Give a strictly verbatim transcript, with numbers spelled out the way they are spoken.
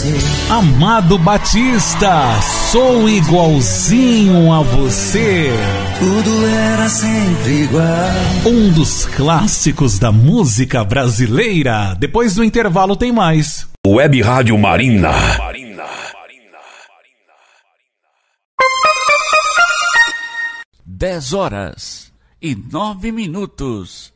Amado Batista, sou igualzinho a você. Tudo era sempre igual. Um dos clássicos da música brasileira. Depois do intervalo tem mais. Web Rádio Marina. Dez horas e nove minutos.